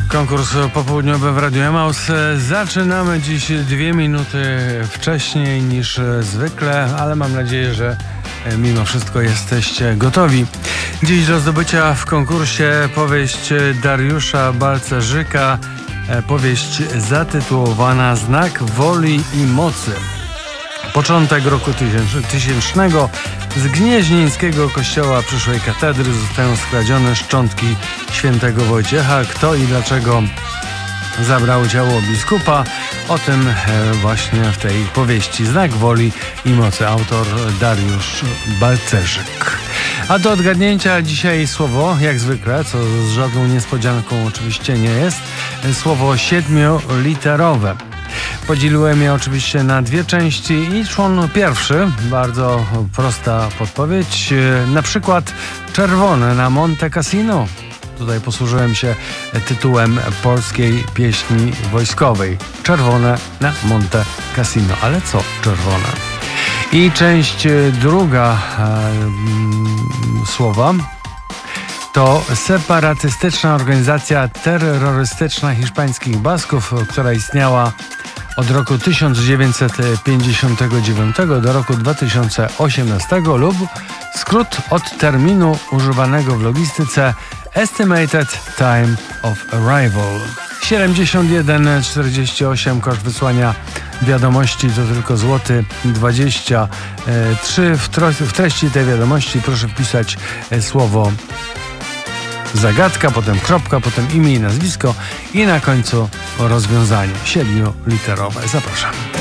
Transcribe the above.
Konkurs popołudniowy w Radiu Emaus. Zaczynamy dziś 2 minuty wcześniej niż zwykle, ale mam nadzieję, że mimo wszystko jesteście gotowi. Dziś do zdobycia w konkursie powieść Dariusza Balcerzyka, powieść zatytułowana Znak woli i mocy. Początek roku 1000 z gnieźnieńskiego kościoła przyszłej katedry zostają skradzione szczątki świętego Wojciecha. Kto i dlaczego zabrał ciało biskupa? O tym właśnie w tej powieści Znak woli i mocy. Autor Dariusz Balcerzyk. A do odgadnięcia dzisiaj słowo, jak zwykle, co z żadną niespodzianką oczywiście nie jest, słowo 7-literowe. Podzieliłem je oczywiście na 2 części i człon pierwszy, bardzo prosta podpowiedź, na przykład czerwone na Monte Cassino. Tutaj posłużyłem się tytułem polskiej pieśni wojskowej. Czerwone na Monte Cassino. Ale co czerwone? I część druga słowa to separatystyczna organizacja terrorystyczna hiszpańskich Basków, która istniała od roku 1959 do roku 2018 lub skrót od terminu używanego w logistyce Estimated Time of Arrival. 71,48 koszt wysłania wiadomości to tylko złoty 23. W treści tej wiadomości proszę wpisać słowo zagadka, potem kropka, potem imię i nazwisko i na końcu rozwiązanie 7-literowe. Zapraszam.